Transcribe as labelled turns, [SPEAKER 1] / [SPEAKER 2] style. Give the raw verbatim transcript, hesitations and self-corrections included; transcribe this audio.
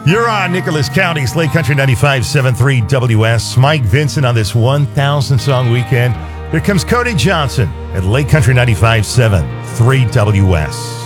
[SPEAKER 1] You're on Nicholas County's Lake Country ninety-five point seven three W S. Mike Vincent on this one thousand song weekend. Here comes Cody Johnson at Lake Country ninety-five point seven three W S.